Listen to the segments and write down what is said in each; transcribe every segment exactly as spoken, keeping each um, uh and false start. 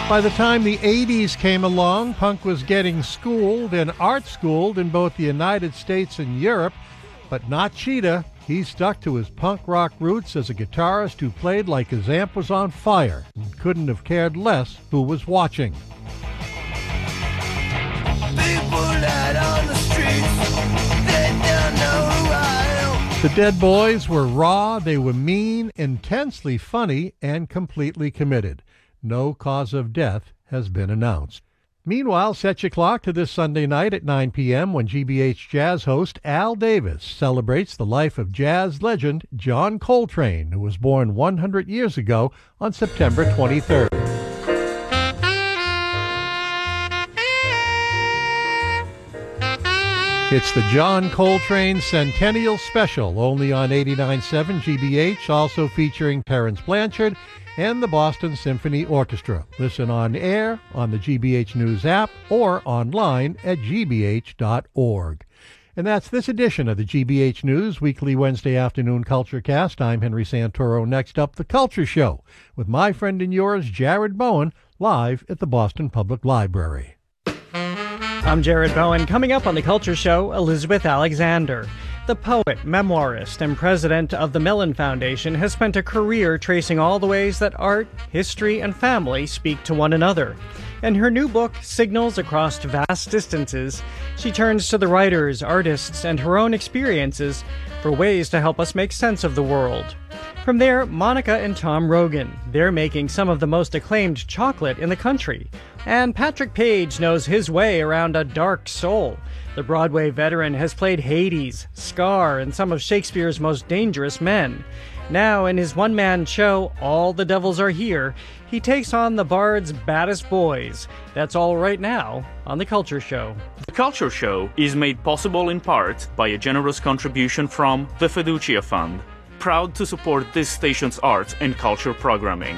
By the time the eighties came along, punk was getting schooled and art-schooled in both the United States and Europe, but not Cheetah. He stuck to his punk rock roots as a guitarist who played like his amp was on fire and couldn't have cared less who was watching. People out on the streets, they don't know who I am. The Dead Boys were raw, they were mean, intensely funny, and completely committed. No cause of death has been announced. Meanwhile, set your clock to this Sunday night at nine p.m. when G B H Jazz host Al Davis celebrates the life of jazz legend John Coltrane, who was born one hundred years ago on September twenty-third. It's the John Coltrane Centennial Special, only on eighty-nine point seven G B H, also featuring Terence Blanchard and the Boston Symphony Orchestra. Listen on air, on the G B H News app, or online at g b h dot org. And that's this edition of the G B H News Weekly Wednesday Afternoon Culture Cast. I'm Henry Santoro. Next up, The Culture Show, with my friend and yours, Jared Bowen, live at the Boston Public Library. I'm Jared Bowen. Coming up on The Culture Show, Elizabeth Alexander. The poet, memoirist, and president of the Mellon Foundation has spent a career tracing all the ways that art, history, and family speak to one another. In her new book, Signals Across Vast Distances, she turns to the writers, artists, and her own experiences for ways to help us make sense of the world. From there, Monica and Tom Rogan. They're making some of the most acclaimed chocolate in the country. And Patrick Page knows his way around a dark soul. The Broadway veteran has played Hades, Scar, and some of Shakespeare's most dangerous men. Now, in his one-man show, All the Devils Are Here, he takes on the Bard's baddest boys. That's all right now on The Culture Show. The Culture Show is made possible in part by a generous contribution from the Fiducia Fund, proud to support this station's arts and culture programming.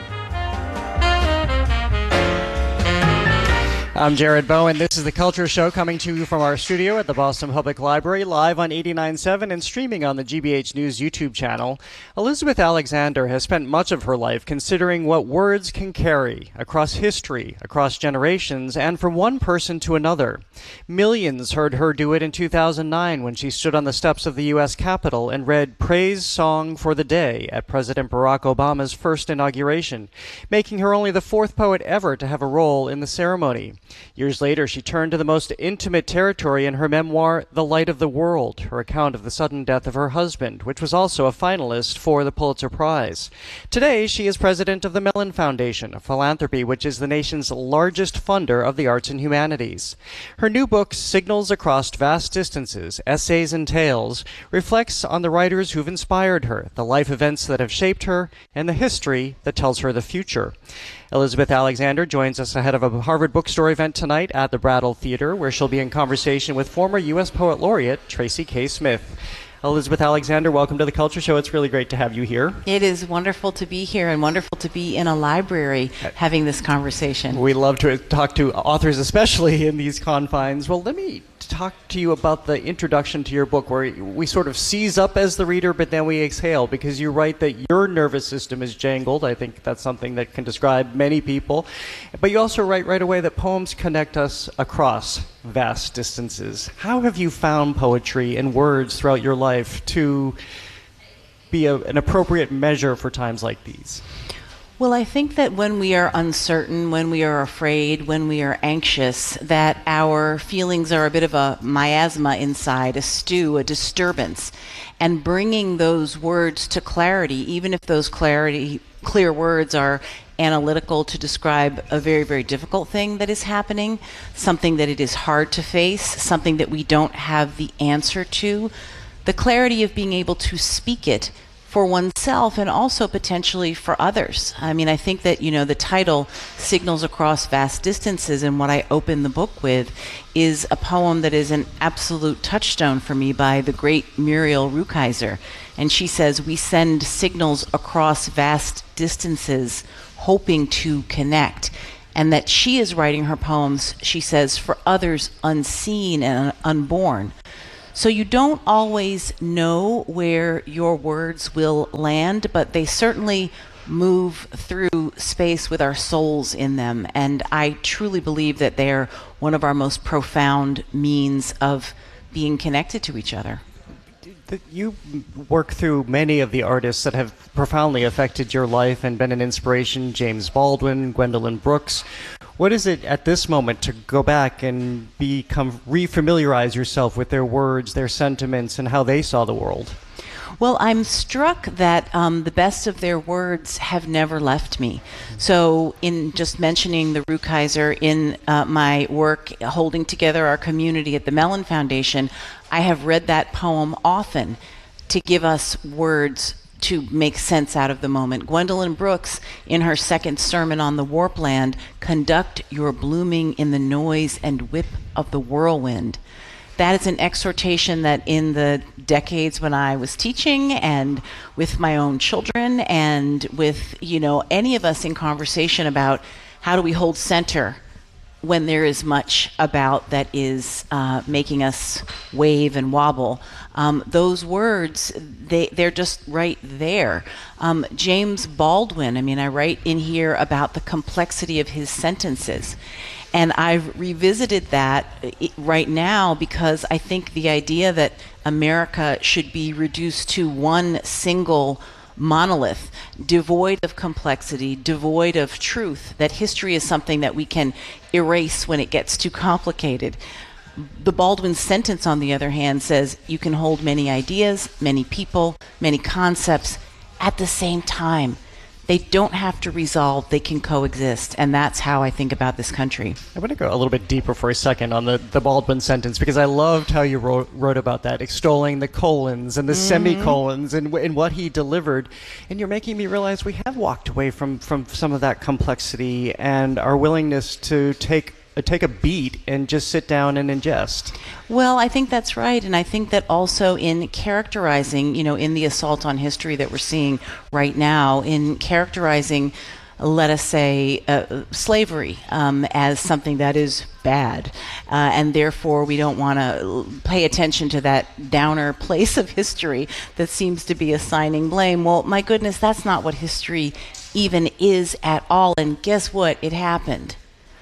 I'm Jared Bowen. This is The Culture Show, coming to you from our studio at the Boston Public Library, live on eighty-nine point seven and streaming on the G B H News YouTube channel. Elizabeth Alexander has spent much of her life considering what words can carry across history, across generations, and from one person to another. Millions heard her do it in two thousand nine when she stood on the steps of the U S Capitol and read Praise Song for the Day at President Barack Obama's first inauguration, making her only the fourth poet ever to have a role in the ceremony. Years later, she turned to the most intimate territory in her memoir, The Light of the World, her account of the sudden death of her husband, which was also a finalist for the Pulitzer Prize. Today, she is president of the Mellon Foundation, a philanthropy which is the nation's largest funder of the arts and humanities. Her new book, Signals Across Vast Distances, Essays and Tales, reflects on the writers who've inspired her, the life events that have shaped her, and the history that tells her the future. Elizabeth Alexander joins us ahead of a Harvard Bookstore event tonight at the Brattle Theater, where she'll be in conversation with former U S Poet Laureate Tracy K. Smith. Elizabeth Alexander, welcome to The Culture Show. It's really great to have you here. It is wonderful to be here and wonderful to be in a library having this conversation. We love to talk to authors, especially in these confines. Well, let me talk to you about the introduction to your book, where we sort of seize up as the reader, but then we exhale, because you write that your nervous system is jangled. I think that's something that can describe many people. But you also write right away that poems connect us across vast distances. How have you found poetry and words throughout your life to be a, an appropriate measure for times like these? Well, I think that when we are uncertain, when we are afraid, when we are anxious, that our feelings are a bit of a miasma inside, a stew, a disturbance. And bringing those words to clarity, even if those clarity, clear words are analytical to describe a very, very difficult thing that is happening, something that it is hard to face, something that we don't have the answer to, the clarity of being able to speak it for oneself and also potentially for others. I mean, I think that, you know, the title, Signals Across Vast Distances, and what I open the book with is a poem that is an absolute touchstone for me by the great Muriel Rukeyser. And she says, we send signals across vast distances, hoping to connect. And that she is writing her poems, she says, for others unseen and unborn. So you don't always know where your words will land, but they certainly move through space with our souls in them. And I truly believe that they're one of our most profound means of being connected to each other. You work through many of the artists that have profoundly affected your life and been an inspiration, James Baldwin, Gwendolyn Brooks. What is it at this moment to go back and become refamiliarize yourself with their words, their sentiments, and how they saw the world? Well, I'm struck that um, the best of their words have never left me. So in just mentioning the Rukeyser in uh, my work holding together our community at the Mellon Foundation, I have read that poem often to give us words to make sense out of the moment. Gwendolyn Brooks, in her second sermon on the Warpland, conduct your blooming in the noise and whip of the whirlwind. That is an exhortation that in the decades when I was teaching and with my own children and with, you know, any of us in conversation about how do we hold center when there is much about that is uh, making us wave and wobble. Um, those words, they, they're just right there. Um, James Baldwin, I mean, I write in here about the complexity of his sentences. And I've revisited that right now because I think the idea that America should be reduced to one single monolith, devoid of complexity, devoid of truth, that history is something that we can erase when it gets too complicated. The Baldwin sentence, on the other hand, says you can hold many ideas, many people, many concepts at the same time. They don't have to resolve, they can coexist. And that's how I think about this country. I want to go a little bit deeper for a second on the, the Baldwin sentence, because I loved how you wrote, wrote about that, extolling the colons and the mm-hmm. semicolons and, and what he delivered. And you're making me realize we have walked away from, from some of that complexity and our willingness to take take a beat and just sit down and ingest. Well, I think that's right. And I think that also in characterizing, you know, in the assault on history that we're seeing right now, in characterizing, let us say, uh, slavery um, as something that is bad. Uh, and therefore, we don't want to pay attention to that downer place of history that seems to be assigning blame. Well, my goodness, that's not what history even is at all. And guess what? It happened.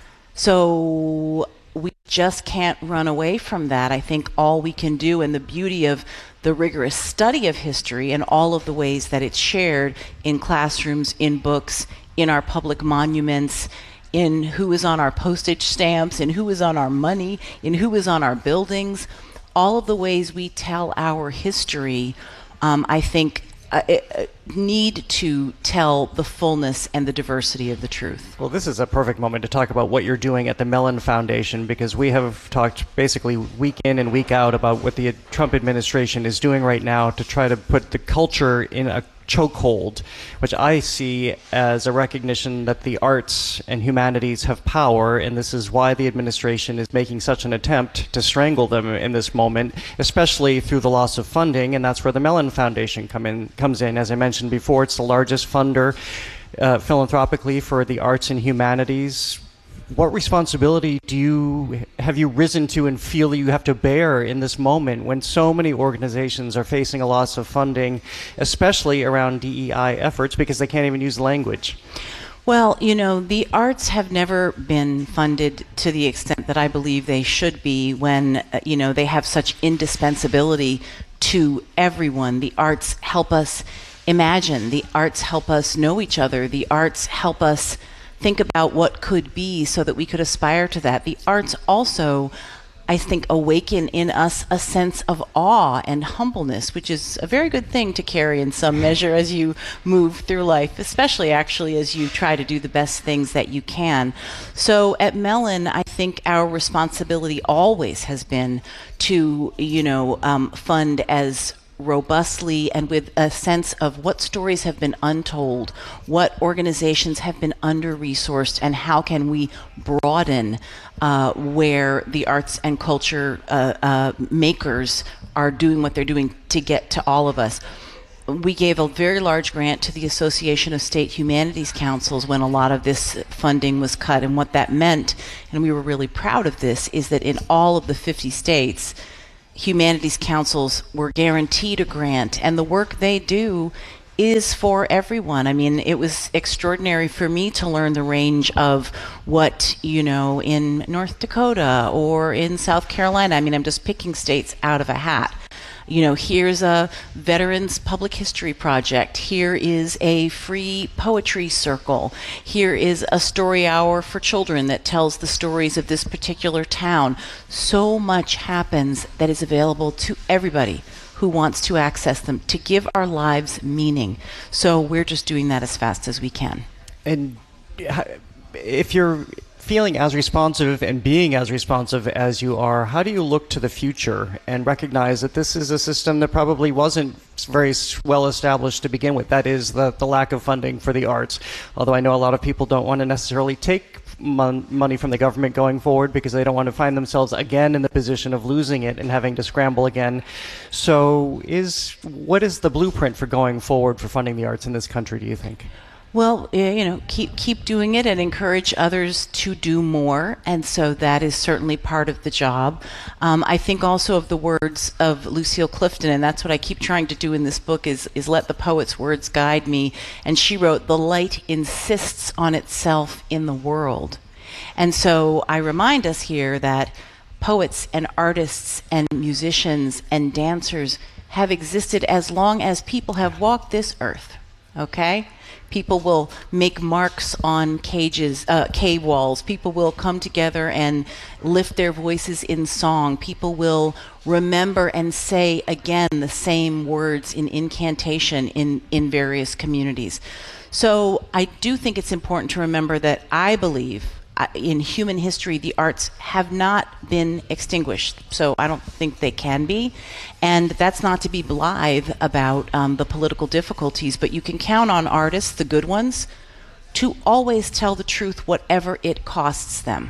So we just can't run away from that. I think all we can do, and the beauty of the rigorous study of history and all of the ways that it's shared in classrooms, in books, in our public monuments, in who is on our postage stamps, in who is on our money, in who is on our buildings, all of the ways we tell our history, um, I think, Uh, uh, need to tell the fullness and the diversity of the truth. Well, this is a perfect moment to talk about what you're doing at the Mellon Foundation, because we have talked basically week in and week out about what the Trump administration is doing right now to try to put the culture in a chokehold, which I see as a recognition that the arts and humanities have power, and this is why the administration is making such an attempt to strangle them in this moment, especially through the loss of funding, and that's where the Mellon Foundation come in, comes in. As I mentioned before, it's the largest funder uh, philanthropically for the arts and humanities. What responsibility do you have you risen to and feel that you have to bear in this moment when so many organizations are facing a loss of funding, especially around D E I efforts, because they can't even use language? Well, you know, the arts have never been funded to the extent that I believe they should be when, uh, you know, they have such indispensability to everyone. The arts help us imagine. The arts help us know each other. The arts help us think about what could be so that we could aspire to that. The arts also, I think, awaken in us a sense of awe and humbleness, which is a very good thing to carry in some measure as you move through life, especially actually as you try to do the best things that you can. So at Mellon, I think our responsibility always has been to, you know, um, fund as robustly and with a sense of what stories have been untold, what organizations have been under-resourced, and how can we broaden uh, where the arts and culture uh, uh, makers are doing what they're doing to get to all of us. We gave a very large grant to the Association of State Humanities Councils when a lot of this funding was cut, and what that meant, and we were really proud of this, is that in all of the fifty states, humanities councils were guaranteed a grant, and the work they do is for everyone. I mean, it was extraordinary for me to learn the range of what, you know, in North Dakota or in South Carolina. I mean, I'm just picking states out of a hat. You know, here's a Veterans Public History Project. Here is a free poetry circle. Here is a story hour for children that tells the stories of this particular town. So much happens that is available to everybody who wants to access them, to give our lives meaning. So we're just doing that as fast as we can. And if you're feeling as responsive and being as responsive as you are, how do you look to the future and recognize that this is a system that probably wasn't very well established to begin with? That is the, the lack of funding for the arts. Although I know a lot of people don't want to necessarily take mon- money from the government going forward because they don't want to find themselves again in the position of losing it and having to scramble again. So is what is the blueprint for going forward for funding the arts in this country, do you think? Well, you know, keep keep doing it and encourage others to do more. And so that is certainly part of the job. Um, I think also of the words of Lucille Clifton, and that's what I keep trying to do in this book, is, is let the poet's words guide me. And she wrote, "The light insists on itself in the world." And so I remind us here that poets and artists and musicians and dancers have existed as long as people have walked this earth, okay? People will make marks on cages, uh, cave walls. People will come together and lift their voices in song. People will remember and say again the same words in incantation in, in various communities. So I do think it's important to remember that I believe uh, in human history the arts have not been extinguished. So I don't think they can be. And that's not to be blithe about um, the political difficulties, but you can count on artists, the good ones, to always tell the truth whatever it costs them.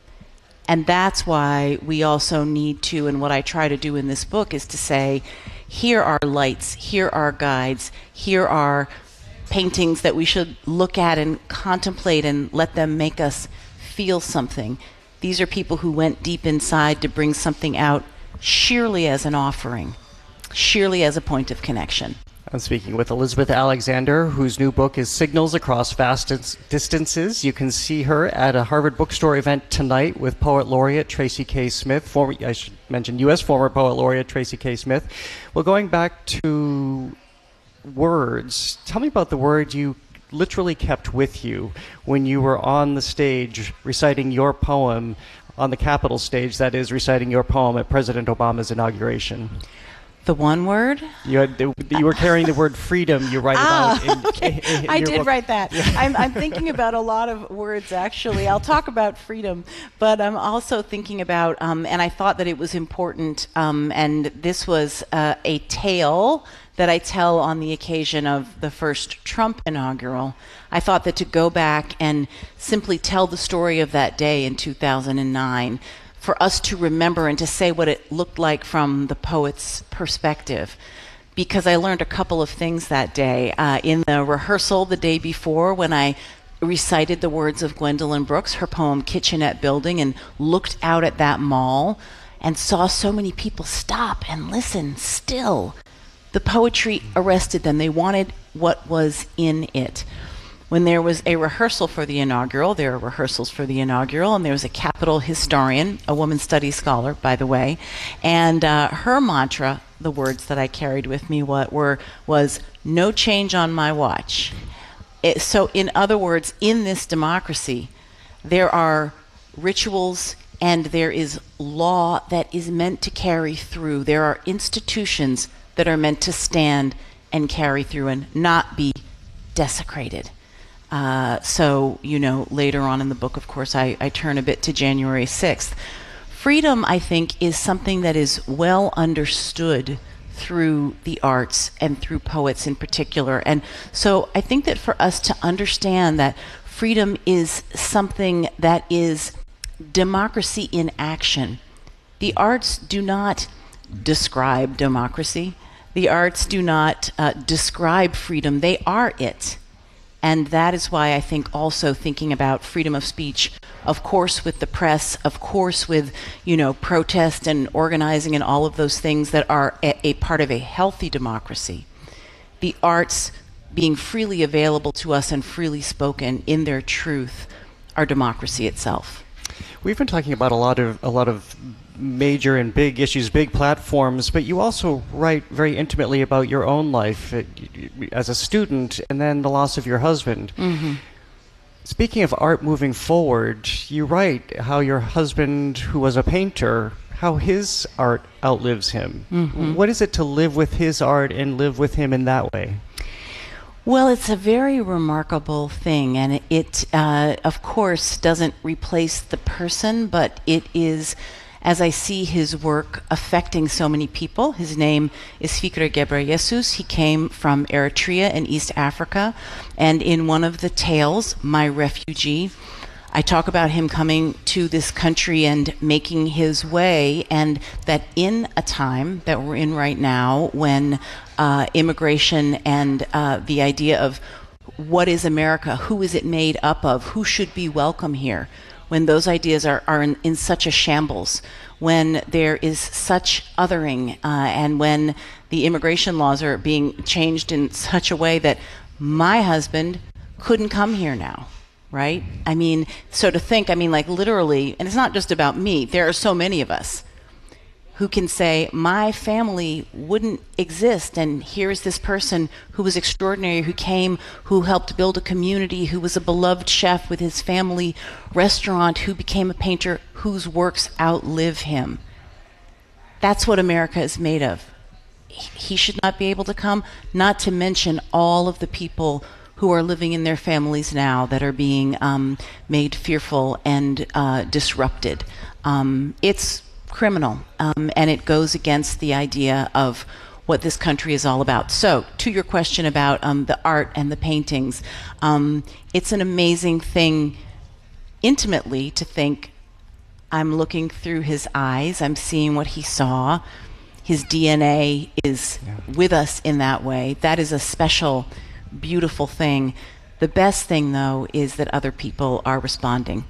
And that's why we also need to, and what I try to do in this book is to say, here are lights, here are guides, here are paintings that we should look at and contemplate and let them make us feel something. These are people who went deep inside to bring something out sheerly as an offering, sheerly as a point of connection. I'm speaking with Elizabeth Alexander, whose new book is Signals Across Vast Dis- Distances. You can see her at a Harvard Bookstore event tonight with Poet Laureate Tracy K. Smith, former, I should mention U S former Poet Laureate Tracy K. Smith. Well, going back to words, tell me about the word you literally kept with you when you were on the stage reciting your poem on the Capitol stage, that is, reciting your poem at President Obama's inauguration. The one word? You had you were carrying the word freedom. You write ah, about in, okay. in, in I your did book. write that. I'm, I'm thinking about a lot of words, actually. I'll talk about freedom, but I'm also thinking about, um, and I thought that it was important, um, and this was uh, a tale that I tell on the occasion of the first Trump inaugural. I thought that to go back and simply tell the story of that day in two thousand nine, for us to remember and to say what it looked like from the poet's perspective. Because I learned a couple of things that day. Uh, in the rehearsal the day before, when I recited the words of Gwendolyn Brooks, her poem Kitchenette Building, and looked out at that mall and saw so many people stop and listen still. The poetry arrested them. They wanted what was in it. When there was a rehearsal for the inaugural, there are rehearsals for the inaugural, and there was a Capitol historian, a woman studies scholar, by the way, and uh, her mantra, the words that I carried with me, what were was "no change on my watch." It, so, in other words, in this democracy, there are rituals and there is law that is meant to carry through. There are institutions that are meant to stand and carry through and not be desecrated. Uh, so, you know, later on in the book, of course, I, I turn a bit to January sixth. Freedom, I think, is something that is well understood through the arts and through poets in particular. And so I think that for us to understand that freedom is something that is democracy in action. The arts do not describe democracy. The arts do not uh, describe freedom. They are it. And that is why I think also thinking about freedom of speech, of course with the press, of course with, you know, protest and organizing and all of those things that are a, a part of a healthy democracy. The arts being freely available to us and freely spoken in their truth are democracy itself. We've been talking about a lot of a lot of major and big issues, big platforms, but you also write very intimately about your own life uh, as a student and then the loss of your husband. Mm-hmm. Speaking of art moving forward, you write how your husband, who was a painter, how his art outlives him. Mm-hmm. What is it to live with his art and live with him in that way? Well, it's a very remarkable thing, and it, it uh, of course, doesn't replace the person, but it is, as I see his work affecting so many people. His name is Fikre Gebreyesus. He came from Eritrea in East Africa, and in one of the tales, My Refugee, I talk about him coming to this country and making his way, and that in a time that we're in right now when uh, immigration and uh, the idea of what is America, who is it made up of, who should be welcome here, when those ideas are, are in, in such a shambles, when there is such othering, uh, and when the immigration laws are being changed in such a way that my husband couldn't come here now. Right? I mean, so to think, I mean, like literally, and it's not just about me, there are so many of us who can say, my family wouldn't exist, and here's this person who was extraordinary, who came, who helped build a community, who was a beloved chef with his family restaurant, who became a painter, whose works outlive him. That's what America is made of. He should not be able to come, not to mention all of the people who are living in their families now that are being um, made fearful and uh, disrupted. Um, it's criminal, um, and it goes against the idea of what this country is all about. So, to your question about um, the art and the paintings, um, it's an amazing thing intimately to think, I'm looking through his eyes, I'm seeing what he saw. His D N A is yeah. with us in that way. That is a special, beautiful thing. The best thing, though, is that other people are responding.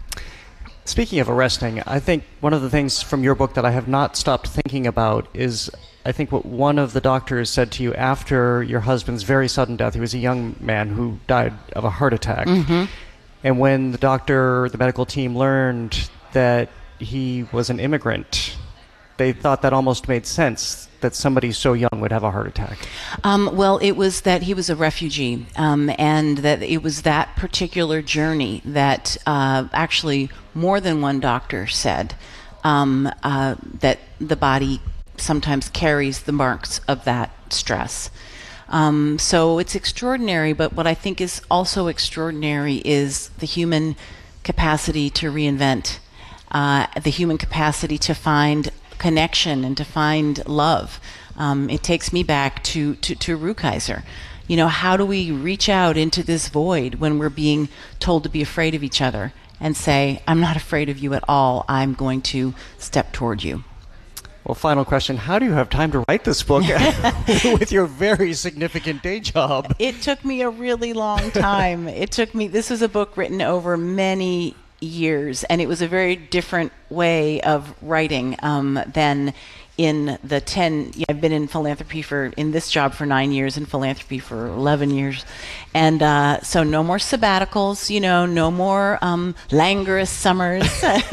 Speaking of arresting, I think one of the things from your book that I have not stopped thinking about is, I think, what one of the doctors said to you after your husband's very sudden death. He was a young man who died of a heart attack. Mm-hmm. And when the doctor, the medical team learned that he was an immigrant, they thought that almost made sense, that somebody so young would have a heart attack. Um, well, it was that he was a refugee, um, and that it was that particular journey that uh, actually more than one doctor said um, uh, that the body sometimes carries the marks of that stress. Um, so it's extraordinary, but what I think is also extraordinary is the human capacity to reinvent, uh, the human capacity to find connection and to find love. Um, it takes me back to, to, to Rukeyser. You know, how do we reach out into this void when we're being told to be afraid of each other and say, I'm not afraid of you at all, I'm going to step toward you? Well, final question. How do you have time to write this book with your very significant day job? It took me a really long time. It took me, this was a book written over many years, and it was a very different way of writing um, than in the ten, yeah, I've been in philanthropy for, in this job for nine years, in philanthropy for eleven years. And uh, so no more sabbaticals, you know, no more um, languorous summers.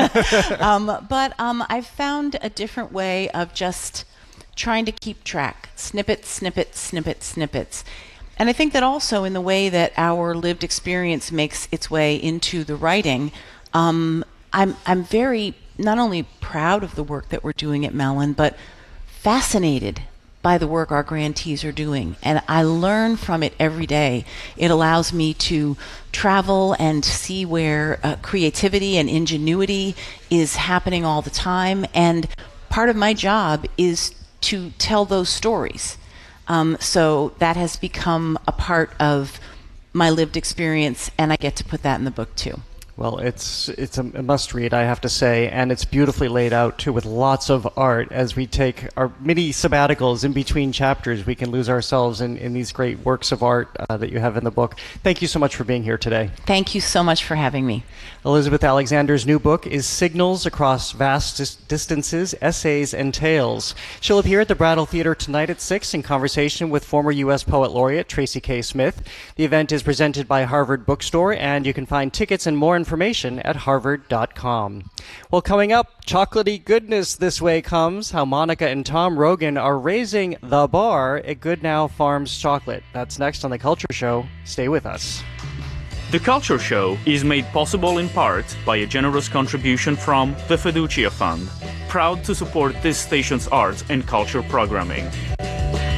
um, but um, I've found a different way of just trying to keep track. Snippets, snippets, snippets, snippets. And I think that also in the way that our lived experience makes its way into the writing, um, I'm, I'm very not only proud of the work that we're doing at Mellon, but fascinated by the work our grantees are doing. And I learn from it every day. It allows me to travel and see where uh, creativity and ingenuity is happening all the time. And part of my job is to tell those stories. Um, so that has become a part of my lived experience, and I get to put that in the book too. Well, it's it's a must read, I have to say, and it's beautifully laid out too, with lots of art. As we take our mini sabbaticals in between chapters, we can lose ourselves in, in these great works of art uh, that you have in the book. Thank you so much for being here today. Thank you so much for having me. Elizabeth Alexander's new book is Signals Across Vast Dis- Distances, Essays and Tales. She'll appear at the Brattle Theater tonight at six in conversation with former U S Poet Laureate Tracy K. Smith. The event is presented by Harvard Bookstore, and you can find tickets and more information at harvard dot com. Well, coming up, chocolatey goodness this way comes, how Monica and Tom Rogan are raising the bar at Goodnow Farms Chocolate. That's next on The Culture Show. Stay with us. The Culture Show is made possible in part by a generous contribution from the Fiducia Fund, proud to support this station's arts and culture programming.